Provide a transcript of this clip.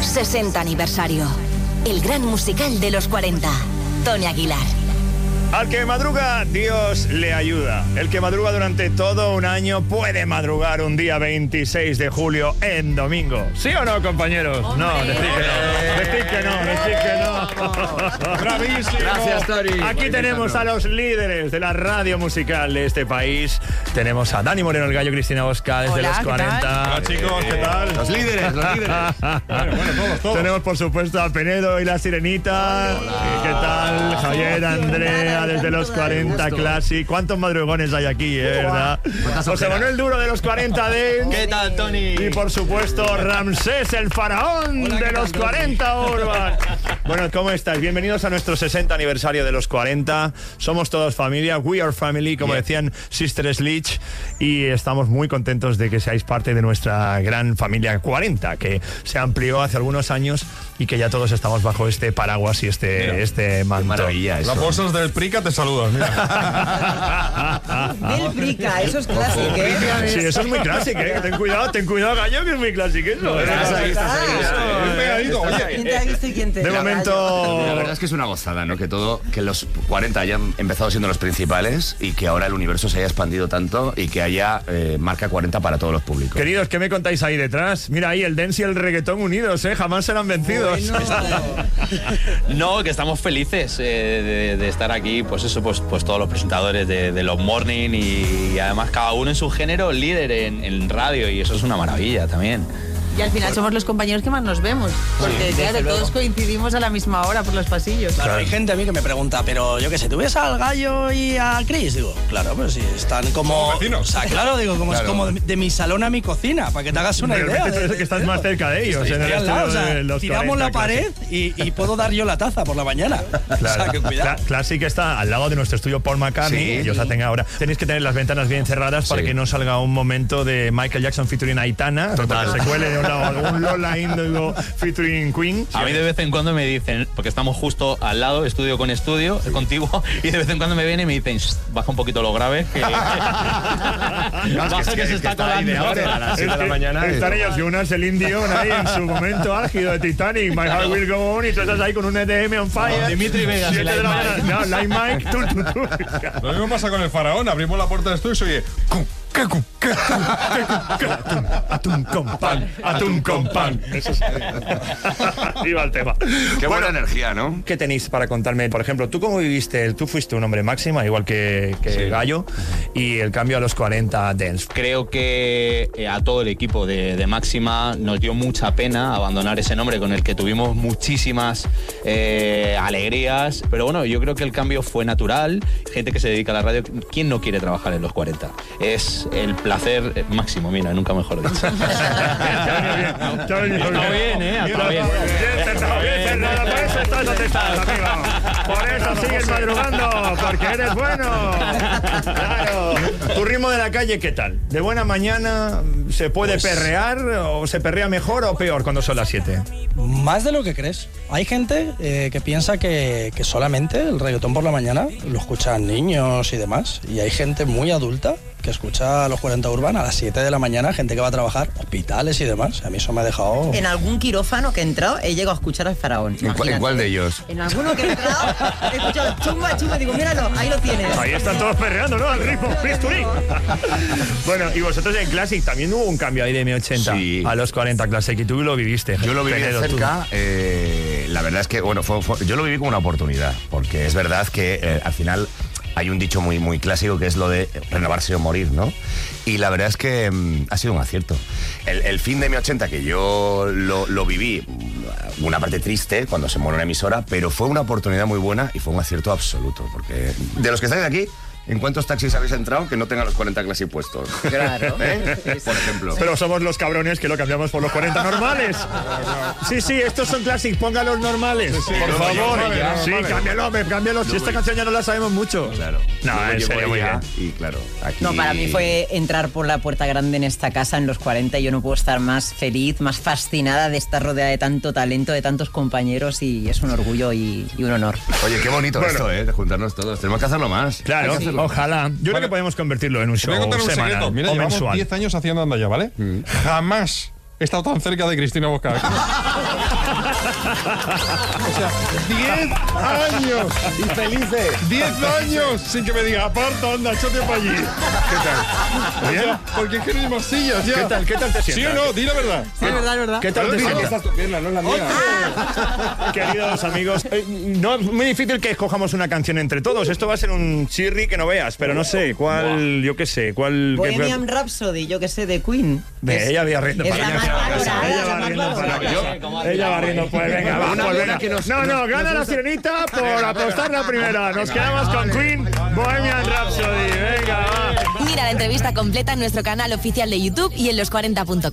60 aniversario. El gran musical de los 40. Tony Aguilar. Al que madruga, Dios le ayuda. El que madruga durante todo un año puede madrugar un día 26 de julio en domingo. ¿Sí o no, compañeros? ¡Hombre! No, decid que no. Bravísimo. Gracias, Tori. Aquí tenemos a los líderes de la radio musical de este país. Tenemos a Dani Moreno, el gallo, Cristina Bosca, desde los 40. Hola, chicos, ¿qué tal? Los líderes. Bueno, todos. Tenemos, por supuesto, a Penedo y la Sirenita. ¿Qué tal? Javier, Andrea, desde los 40 Classic. ¿Cuántos madrugones hay aquí, verdad? José Manuel Duro de los 40 Dance. ¿Qué tal, Tony? Y por supuesto, Ramsés, el faraón de los 40 Urban. Bueno, ¿cómo estáis? Bienvenidos a nuestro 60 aniversario de los 40. Somos todos familia, we are family, como decían Sister Sledge. Y estamos muy contentos de que seáis parte de nuestra gran familia 40, que se amplió hace algunos años y que ya todos estamos bajo este paraguas y este manto. Maravilla eso. Las bolsas del Prica te saludan, mira. Del Prica, eso es clásico, ¿eh? Sí, eso es muy clásico, ¿eh? Ten cuidado, gallo, que es muy clásico eso. ¿Quién te ha visto y quién te De momento... La verdad es que es una gozada, ¿no? Que los 40 hayan empezado siendo los principales y que ahora el universo se haya expandido tanto y que haya marca 40 para todos los públicos. Queridos, ¿qué me contáis ahí detrás? Mira ahí, el dance y el reggaetón unidos, ¿eh? Jamás serán vencidos. No, que estamos felices de estar aquí, pues eso, pues todos los presentadores de los Morning y además cada uno en su género líder en radio, y eso es una maravilla también. Y al final somos los compañeros que más nos vemos, porque claro, todos coincidimos a la misma hora por los pasillos. Claro, hay gente a mí que me pregunta, pero yo qué sé, ¿tú ves al gallo y a Chris? Digo, claro, pero si están como... vecinos. O sea, claro, digo, como Claro. es como de mi salón a mi cocina, para que te hagas una idea. Realmente tú eres que estás más cerca de ellos. En el Estoy al lado, o estudio sea, de los tiramos 40 la pared y puedo dar yo la taza por la mañana. O sea, que cuidado. Classic está al lado de nuestro estudio Paul McCartney. Sí. Y os hacen ahora. Tenéis que tener las ventanas bien cerradas para Sí. que no salga un momento de Michael Jackson featuring Aitana. Total. Porque se cuele de un lado algún Lola Índigo featuring Queen. A mí de vez en cuando me dicen, porque estamos justo al lado, estudio con estudio, contigo, y de vez en cuando me vienen y me dicen, baja un poquito lo grave, que, baja que se está colando. A las 7 de la mañana. Están ellos, Jonas, el indio, ahí en su momento álgido de Titanic, My Heart Will Go On, y tú estás ahí con un EDM on fire. Dimitri Vegas y 7 de la Like mañana. No, Like Mike, tú. Lo mismo pasa con el faraón. Abrimos la puerta del estudio y se oye... Atún con pan. Eso es. Viva el tema. Qué buena Bueno, energía, ¿no? ¿qué tenéis para contarme? Por ejemplo, ¿tú cómo viviste? Tú fuiste un hombre máxima, igual que Gallo, y el cambio a los 40 Dance. Creo que a todo el equipo de Máxima nos dio mucha pena abandonar ese nombre con el que tuvimos muchísimas alegrías, pero bueno, yo creo que el cambio fue natural. Gente que se dedica a la radio, ¿quién no quiere trabajar en los 40? Es el placer máximo, mira, nunca mejor dicho. Está bien, Está bien. Por eso estás donde estás, amigo. Por eso sigues madrugando, porque eres bueno. Claro. ¿Tu ritmo de la calle qué tal? ¿De buena mañana se puede perrear o se perrea mejor o peor cuando son las 7? Más de lo que crees. Hay gente que piensa que solamente el reggaetón por la mañana lo escuchan niños y demás. Y hay gente muy adulta que escucha a los 40 Urban a las 7 de la mañana, gente que va a trabajar, hospitales y demás. A mí eso me ha dejado... En algún quirófano que he entrado, he llegado a escuchar al faraón. ¿En cuál de ellos? En alguno que he entrado, he escuchado chumba, digo, míralo, ahí lo tienes. Ahí están todos perreando, ¿no? Al ritmo, bisturí. Bueno, y vosotros en Classic también hubo un cambio ahí de M80 Sí. a los 40 Classic, y tú lo viviste. Yo lo viví de Penedo, tú. cerca. La verdad es que, bueno, yo lo viví como una oportunidad, porque es verdad que al final hay un dicho muy clásico que es lo de renovarse o morir, ¿no? Y la verdad es que ha sido un acierto. El fin de M80, que yo lo viví, una parte triste cuando se muere una emisora, pero fue una oportunidad muy buena y fue un acierto absoluto, porque de los que estáis aquí, ¿en cuántos taxis habéis entrado que no tengan los 40 Classic puestos? Claro. Por ejemplo. Pero somos los cabrones que lo cambiamos por los 40 normales. Sí, estos son Classic, ponga los normales. Por favor. Sí, cámbialo. Si esta canción ya no la sabemos mucho. Claro. No, Yo lo en llevo serio, muy ella bien. Y claro, aquí... No, para mí fue entrar por la puerta grande en esta casa en los 40. Yo no puedo estar más feliz, más fascinada de estar rodeada de tanto talento, de tantos compañeros, y es un orgullo y un honor. Oye, qué bonito Bueno. esto, de juntarnos todos. Tenemos que hacerlo más. Claro, ojalá. Yo creo que podemos convertirlo en un Os voy a show contar un semanal secreto. Mira, o llevamos mensual. 10 años haciendo Anda Ya, ¿vale? Jamás he estado tan cerca de Cristina Bosca. O sea, 10 años. Y felices. 10 años sin que me diga, aparta, anda, échate para allí. ¿Qué tal? ¿Bien? Porque es que no hay más sillas ya. ¿Qué tal te sientes? ¿Sí o no? Di la verdad. Sí, es verdad. ¿Qué tal te sientes? Esta es tu pierna, no es la mía. Queridos amigos, no es muy difícil que escojamos una canción entre todos. Esto va a ser un chirri que no veas, pero no sé cuál, yo qué sé, cuál. Bohemian Rhapsody, yo qué sé, de Queen. Ella va riendo es para la allá. más valorada, Ella la va más riendo para valorada. allá. Ella va riendo, pues venga, va, pues venga. No, gana la sirenita por apostar la primera. Nos quedamos con Queen, Bohemian Rhapsody. Venga, va. Mira la entrevista completa en nuestro canal oficial de YouTube y en los40.com.